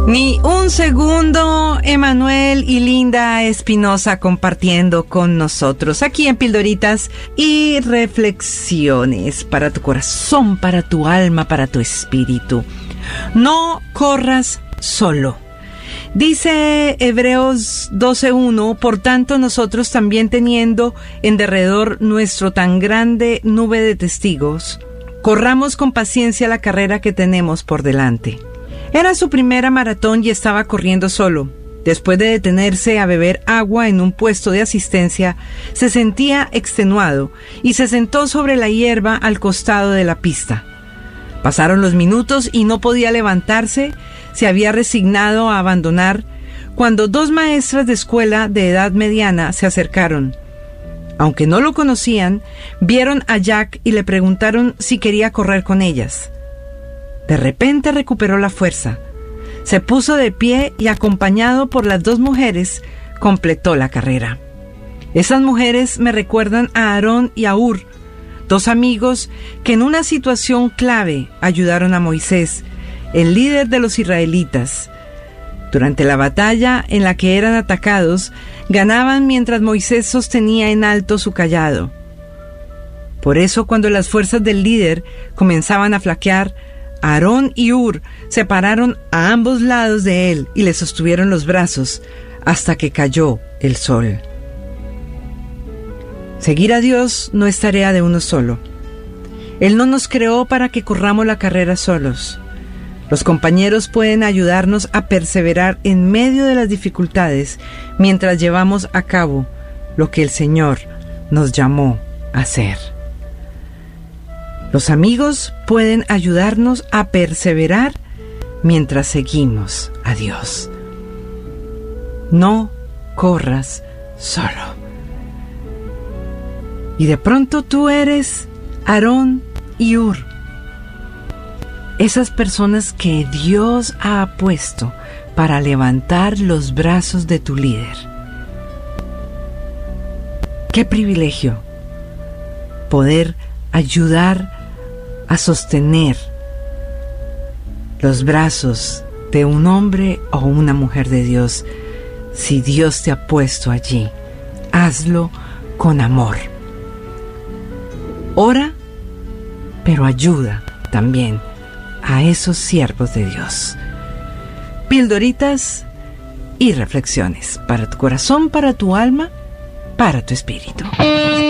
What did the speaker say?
Ni un segundo, Emanuel y Linda Espinosa compartiendo con nosotros aquí en Pildoritas y Reflexiones para tu corazón, para tu alma, para tu espíritu. No corras solo. Dice Hebreos 12:1, por tanto nosotros también teniendo en derredor nuestro tan grande nube de testigos, corramos con paciencia la carrera que tenemos por delante. Era su primera maratón y estaba corriendo solo. Después de detenerse a beber agua en un puesto de asistencia, se sentía extenuado y se sentó sobre la hierba al costado de la pista. Pasaron los minutos y no podía levantarse, se había resignado a abandonar, cuando dos maestras de escuela de edad mediana se acercaron. Aunque no lo conocían, vieron a Jack y le preguntaron si quería correr con ellas. De repente recuperó la fuerza. Se puso de pie y, acompañado por las dos mujeres, completó la carrera. Esas mujeres me recuerdan a Aarón y a Hur, dos amigos que en una situación clave ayudaron a Moisés, el líder de los israelitas. Durante la batalla en la que eran atacados, ganaban mientras Moisés sostenía en alto su cayado. Por eso, cuando las fuerzas del líder comenzaban a flaquear, Aarón y Hur se pararon a ambos lados de él y le sostuvieron los brazos hasta que cayó el sol. Seguir a Dios no es tarea de uno solo. Él no nos creó para que corramos la carrera solos. Los compañeros pueden ayudarnos a perseverar en medio de las dificultades mientras llevamos a cabo lo que el Señor nos llamó a hacer. Los amigos pueden ayudarnos a perseverar mientras seguimos a Dios. No corras solo. Y de pronto tú eres Aarón y Hur, esas personas que Dios ha puesto para levantar los brazos de tu líder. ¡Qué privilegio poder ayudar a sostener los brazos de un hombre o una mujer de Dios! Si Dios te ha puesto allí, hazlo con amor. Ora, pero ayuda también a esos siervos de Dios. Pildoritas y reflexiones para tu corazón, para tu alma, para tu espíritu.